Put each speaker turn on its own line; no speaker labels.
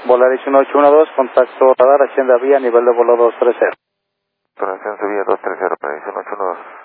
Volaris 1812, contacto radar, Hacienda Vía, nivel de vuelo 230.
Donación subida 230, Volaris 1812.